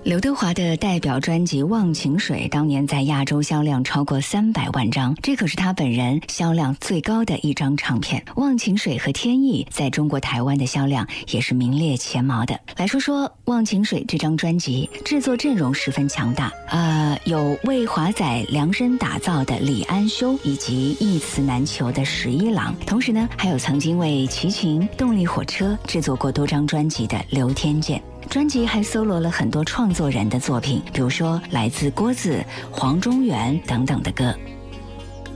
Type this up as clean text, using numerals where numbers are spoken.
刘德华的代表专辑《忘情水》当年在亚洲销量超过300万张，这可是他本人销量最高的一张唱片。《忘情水》和《天意》在中国台湾的销量也是名列前茅的。来说说《忘情水》这张专辑，制作阵容十分强大，有为华仔量身打造的李安修，以及一词难求的十一郎，同时呢，还有曾经为齐秦、动力火车制作过多张专辑的刘天健。专辑还搜罗了很多创作人的作品，比如说来自郭子、黄中原等等的歌。